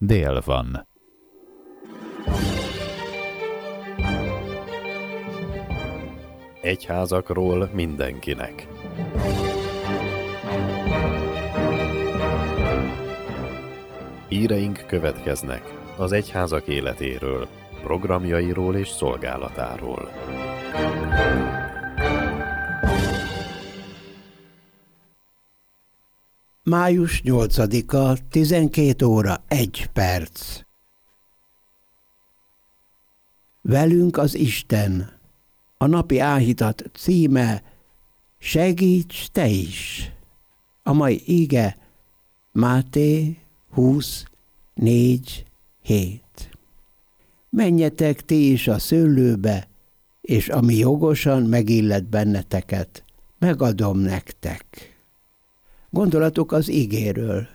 dél van. Egyházakról mindenkinek. Híreink következnek az egyházak életéről, programjairól és szolgálatáról. Május 8-a, 12 óra 1 perc. Velünk az Isten. A napi áhítat címe: Segíts te is. A mai ige Máté 20:4-7. Menjetek ti is a szőlőbe, és ami jogosan megillet benneteket, megadom nektek. Gondolatok az igéről.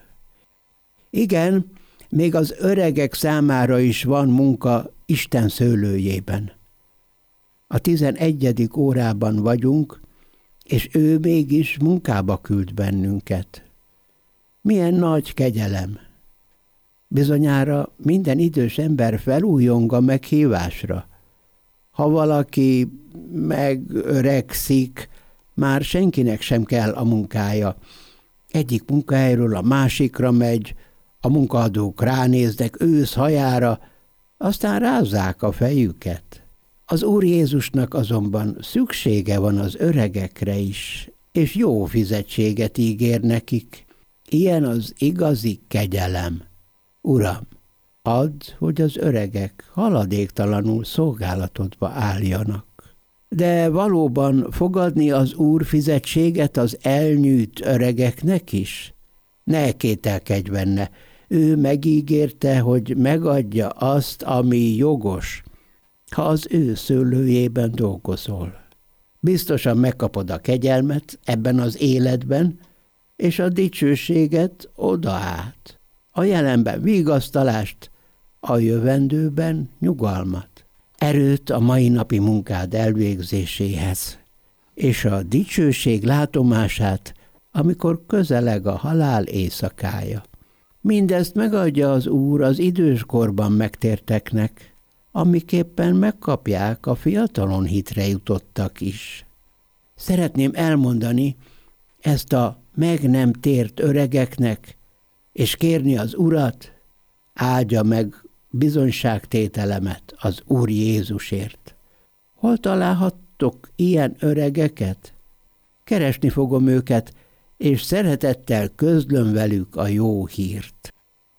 Igen, még az öregek számára is van munka Isten szőlőjében. A 11. órában vagyunk, és ő mégis munkába küld bennünket. Milyen nagy kegyelem! Bizonyára minden idős ember felújong a meghívásra. Ha valaki megöregszik, már senkinek sem kell a munkája. Egyik munkahelyről a másikra megy, a munkaadók ránéznek ősz hajára, aztán rázzák a fejüket. Az Úr Jézusnak azonban szüksége van az öregekre is, és jó fizetséget ígér nekik. Ilyen az igazi kegyelem. Uram, add, hogy az öregek haladéktalanul szolgálatodba álljanak. De valóban fogadni az Úr fizetséget az elnyűjt öregeknek is? Ne kételkedj benne, ő megígérte, hogy megadja azt, ami jogos, ha az ő szőlőjében dolgozol. Biztosan megkapod a kegyelmet ebben az életben, és a dicsőséget oda át. A jelenben vigasztalást, a jövendőben nyugalmat. Erőt a mai napi munkád elvégzéséhez, és a dicsőség látomását, amikor közeleg a halál éjszakája. Mindezt megadja az Úr az időskorban megtérteknek, amiképpen megkapják a fiatalon hitre jutottak is. Szeretném elmondani ezt a meg nem tért öregeknek, és kérni az Urat, áldja meg bizonyságtételemet az Úr Jézusért. Hol találhattok ilyen öregeket? Keresni fogom őket, és szeretettel közlöm velük a jó hírt.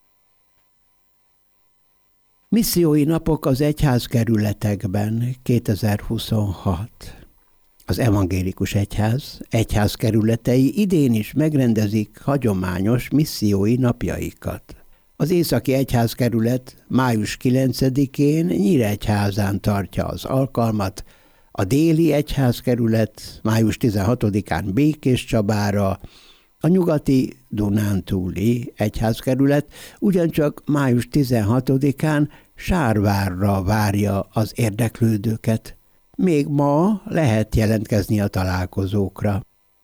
Missziói napok az egyházkerületekben 2026. Az Evangélikus Egyház egyházkerületei idén is megrendezik hagyományos missziói napjaikat. Az Északi Egyházkerület május 9-én Nyíregyházán tartja az alkalmat, a Déli Egyházkerület május 16-án Békéscsabára, a Nyugati Dunántúli Egyházkerület ugyancsak május 16-án Sárvárra várja az érdeklődőket. Még ma lehet jelentkezni a találkozókra.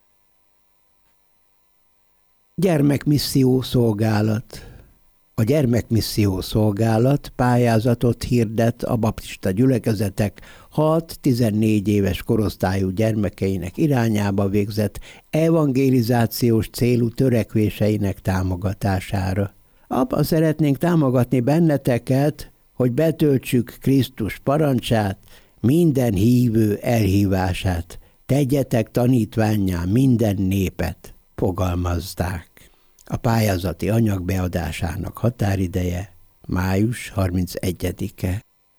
Gyermekmisszió szolgálat. A Gyermekmisszió Szolgálat pályázatot hirdet a baptista gyülekezetek 6-14 éves korosztályú gyermekeinek irányába végzett evangelizációs célú törekvéseinek támogatására. Abban szeretnénk támogatni benneteket, hogy betöltsük Krisztus parancsát, minden hívő elhívását, tegyetek tanítvánnyá minden népet, fogalmazták. A pályázati anyag beadásának határideje május 31-e.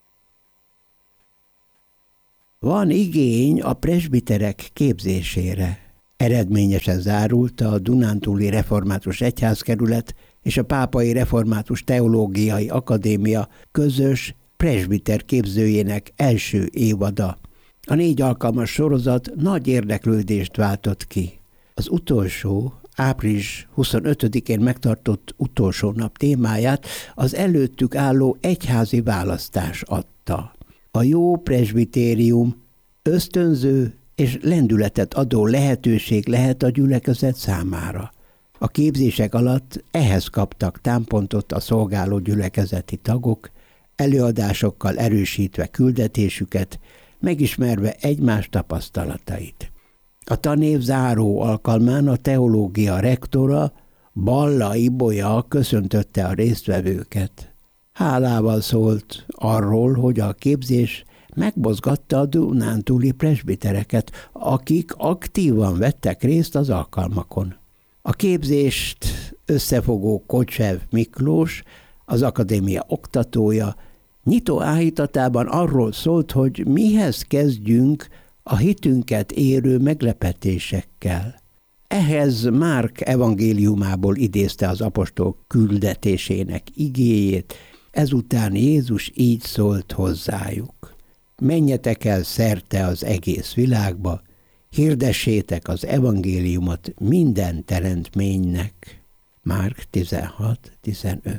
Van igény a presbiterek képzésére. Eredményesen zárult a Dunántúli Református Egyházkerület és a Pápai Református Teológiai Akadémia közös presbiter képzőjének első évada. A 4 alkalmas sorozat nagy érdeklődést váltott ki. Az utolsó, április 25-én megtartott utolsó nap témáját az előttük álló egyházi választás adta. A jó presbitérium ösztönző és lendületet adó lehetőség lehet a gyülekezet számára. A képzések alatt ehhez kaptak támpontot a szolgáló gyülekezeti tagok, előadásokkal erősítve küldetésüket, megismerve egymás tapasztalatait. A tanév záró alkalmán a teológia rektora, Balla Ibolya köszöntötte a résztvevőket. Hálával szólt arról, hogy a képzés megmozgatta a dunántúli presbitereket, akik aktívan vettek részt az alkalmakon. A képzést összefogó Kocsev Miklós, az akadémia oktatója, nyitó áhítatában arról szólt, hogy mihez kezdjünk a hitünket érő meglepetésekkel. Ehhez Márk evangéliumából idézte az apostol küldetésének igéjét, ezután Jézus így szólt hozzájuk. Menjetek el szerte az egész világba, hirdessétek az evangéliumot minden teremtménynek. Márk 16-15.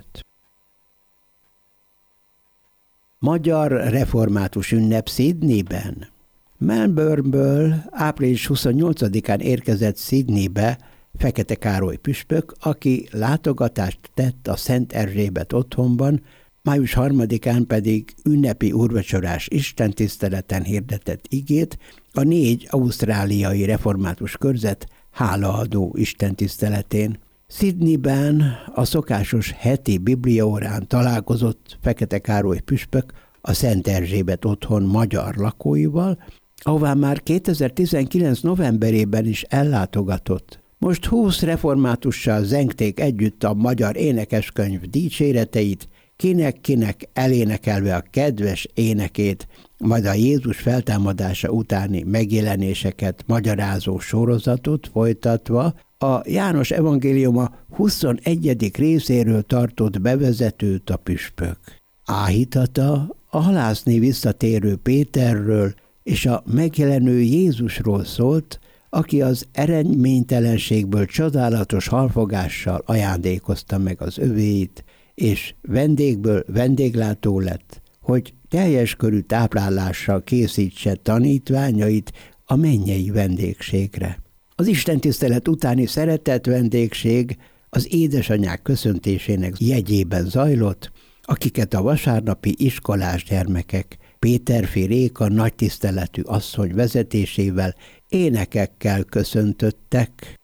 Magyar református ünnep Sydneyben. Melbourneből április 28-án érkezett Sydneybe Fekete Károly püspök, aki látogatást tett a Szent Erzsébet otthonban, május 3-án pedig ünnepi úrvacsorás istentiszteleten hirdetett igét a 4 ausztráliai református körzet hálaadó istentiszteletén. Sydneyben a szokásos heti bibliaórán találkozott Fekete Károly püspök a Szent Erzsébet otthon magyar lakóival, ahová már 2019. novemberében is ellátogatott. Most 20 reformátussal zengték együtt a magyar énekeskönyv dicséreteit, kinek-kinek elénekelve a kedves énekét, majd a Jézus feltámadása utáni megjelenéseket magyarázó sorozatot folytatva a János evangéliuma 21. részéről tartott bevezetőt a püspök. Áhítata a halászni visszatérő Péterről és a megjelenő Jézusról szólt, aki az eredménytelenségből csodálatos halfogással ajándékozta meg az övéit, és vendégből vendéglátó lett, hogy teljes körű táplálással készítse tanítványait a mennyei vendégségre. Az istentisztelet utáni szeretett vendégség az édesanyák köszöntésének jegyében zajlott, akiket a vasárnapi iskolás gyermekek Péterfi Réka nagytiszteletű asszony vezetésével énekekkel köszöntöttek.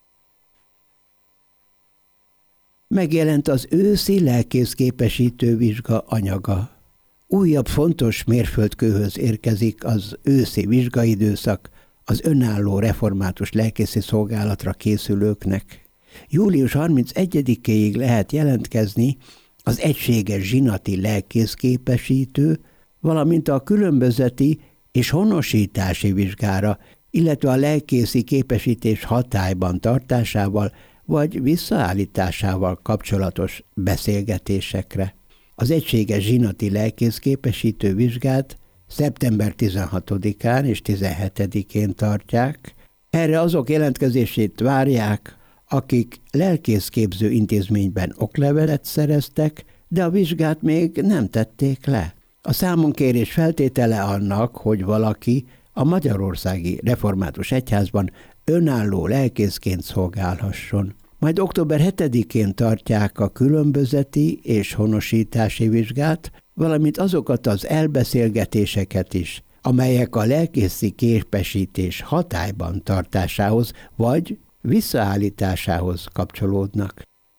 Megjelent az őszi lelkészképesítő vizsga anyaga. Újabb fontos mérföldkőhöz érkezik az őszi vizsgaidőszak az önálló református lelkészi szolgálatra készülőknek. Július 31-éig lehet jelentkezni az egységes zsinati lelkészképesítő, valamint a különbözeti és honosítási vizsgára, illetve a lelkészi képesítés hatályban tartásával vagy visszaállításával kapcsolatos beszélgetésekre. Az egységes zsinati lelkészképesítő vizsgát szeptember 16-án és 17-én tartják. Erre azok jelentkezését várják, akik lelkészképző intézményben oklevelet szereztek, de a vizsgát még nem tették le. A számonkérés feltétele annak, hogy valaki a Magyarországi Református Egyházban önálló lelkészként szolgálhasson. Majd október 7-én tartják a különbözeti és honosítási vizsgát, valamint azokat az elbeszélgetéseket is, amelyek a lelkészi képesítés hatályban tartásához vagy visszaállításához kapcsolódnak.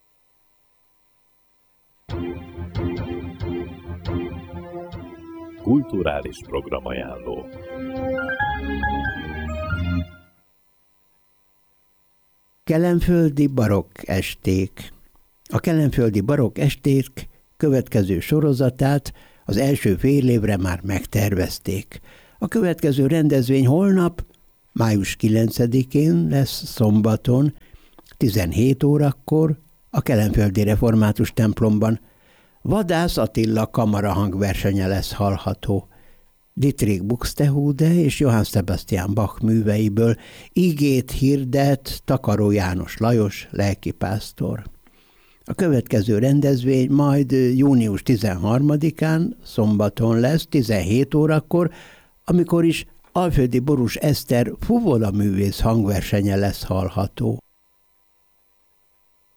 Kulturális programajánló. Kelenföldi barokk esték. A kelenföldi barokk esték következő sorozatát az első fél évre már megtervezték. A következő rendezvény holnap, május 9-én lesz szombaton, 17 órakor a Kelenföldi Református templomban. Vadász Attila kamarahangversenye lesz hallható. Dietrich Buxtehude és Johann Sebastian Bach műveiből igét hirdet Takaró János Lajos lelkipásztor. A következő rendezvény majd június 13-án szombaton lesz 17 órakor, amikor is Alföldi Borús Eszter fuvola művész hangversenye lesz hallható.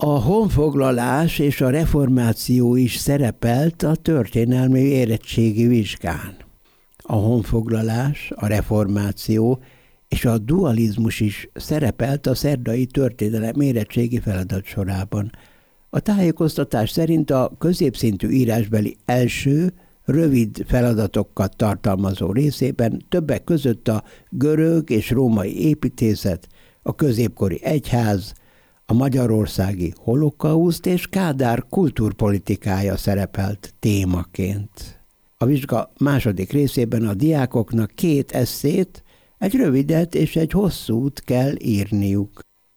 A honfoglalás és a reformáció is szerepelt a történelmi érettségi vizsgán. A honfoglalás, a reformáció és a dualizmus is szerepelt a szerdai történelem érettségi feladat sorában. A tájékoztatás szerint a középszintű írásbeli első, rövid feladatokat tartalmazó részében többek között a görög és római építészet, a középkori egyház, a magyarországi holokauszt és Kádár kultúrpolitikája szerepelt témaként. A vizsga második részében a diákoknak 2 esszét, egy rövidet és egy hosszút kell írniuk.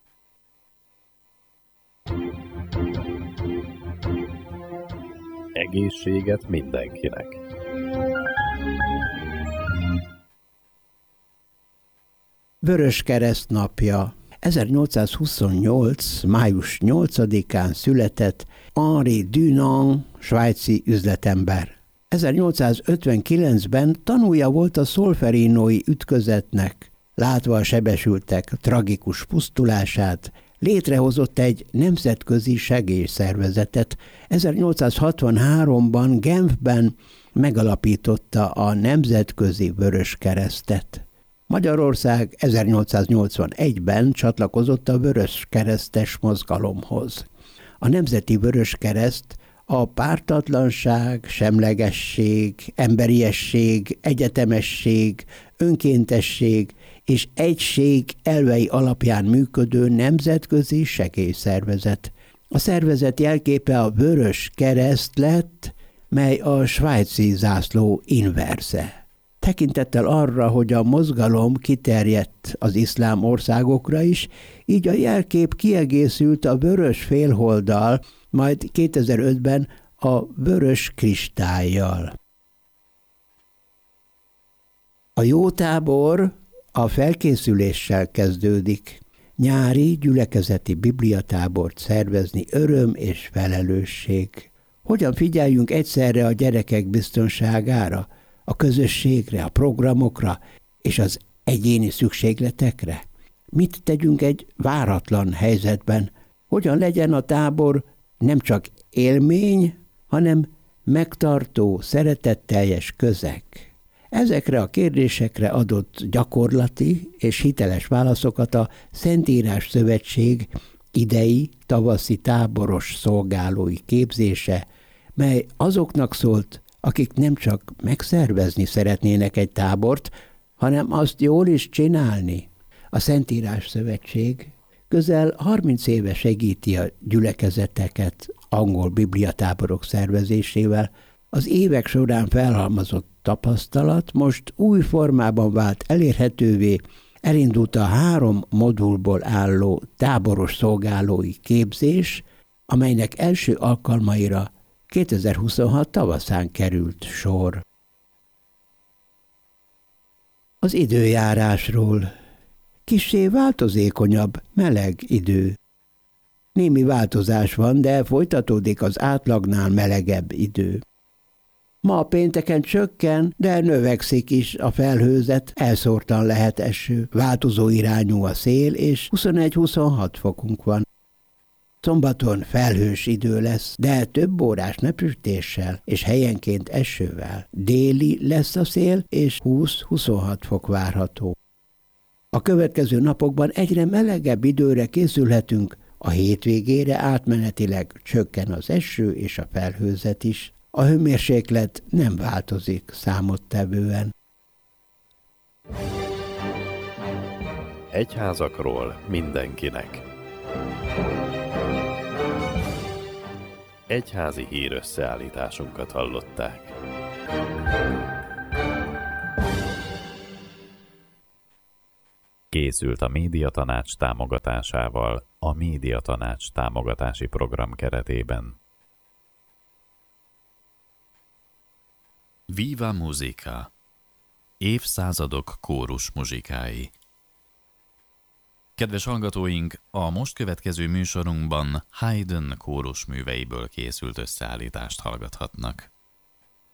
Egészséget mindenkinek. Vöröskereszt napja. 1828. május 8-án született Henri Dunant, svájci üzletember. 1859-ben tanúja volt a szolferinói ütközetnek, látva a sebesültek tragikus pusztulását, létrehozott egy nemzetközi segélyszervezetet. 1863-ban Genfben megalapította a Nemzetközi Vöröskeresztet. Magyarország 1881-ben csatlakozott a vöröskeresztes mozgalomhoz. A Nemzeti Vöröskereszt a pártatlanság, semlegesség, emberiesség, egyetemesség, önkéntesség és egység elvei alapján működő nemzetközi segélyszervezet. A szervezet jelképe a vörös kereszt lett, mely a svájci zászló inverse. Tekintettel arra, hogy a mozgalom kiterjedt az iszlám országokra is, így a jelkép kiegészült a vörös félholddal, majd 2005-ben a vörös kristállyal. A jó tábor a felkészüléssel kezdődik. Nyári gyülekezeti bibliatábort szervezni öröm és felelősség. Hogyan figyeljünk egyszerre a gyerekek biztonságára, a közösségre, a programokra és az egyéni szükségletekre? Mit tegyünk egy váratlan helyzetben? Hogyan legyen a tábor nem csak élmény, hanem megtartó, szeretetteljes közeg? Ezekre a kérdésekre adott gyakorlati és hiteles válaszokat a Szentírás Szövetség idei tavaszi táboros szolgálói képzése, mely azoknak szólt, akik nem csak megszervezni szeretnének egy tábort, hanem azt jól is csinálni. A Szentírás Szövetség közel 30 éve segíti a gyülekezeteket angol bibliatáborok szervezésével. Az évek során felhalmozott tapasztalat most új formában vált elérhetővé, elindult a 3 modulból álló táboros szolgálói képzés, amelynek első alkalmaira 2026 tavaszán került sor. Az időjárásról. Kissé változékonyabb, meleg idő. Némi változás van, de folytatódik az átlagnál melegebb idő. Ma pénteken csökken, de növekszik is a felhőzet, elszórtan lehet eső, változó irányú a szél, és 21-26 fokunk van. Szombaton felhős idő lesz, de több órás napsütéssel és helyenként esővel. Déli lesz a szél, és 20-26 fok várható. A következő napokban egyre melegebb időre készülhetünk, a hétvégére átmenetileg csökken az eső és a felhőzet is. A hőmérséklet nem változik számottevően. Egyházakról mindenkinek. Egyházi hírösszeállításunkat hallották. Készült a Médiatanács támogatásával a Médiatanács támogatási program keretében. Viva Musica. Évszázadok kórus muzsikái. Kedves hallgatóink, a most következő műsorunkban Haydn kórusműveiből készült összeállítást hallgathatnak.